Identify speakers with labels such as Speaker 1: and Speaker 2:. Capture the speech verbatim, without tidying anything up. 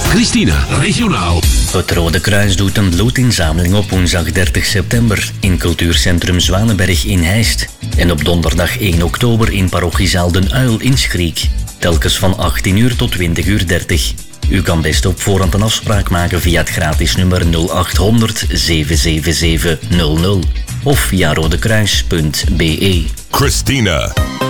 Speaker 1: Christina, regionaal.
Speaker 2: Het Rode Kruis doet een bloedinzameling op woensdag dertig september in cultuurcentrum Zwanenberg in Heist. En op donderdag één oktober in parochiezaal Den Uil in Schriek. Telkens van achttien uur tot twintig uur dertig. U kan best op voorhand een afspraak maken via het gratis nummer nul acht honderd zeven zeven zeven nul nul of via rodekruis punt be.
Speaker 3: Christina.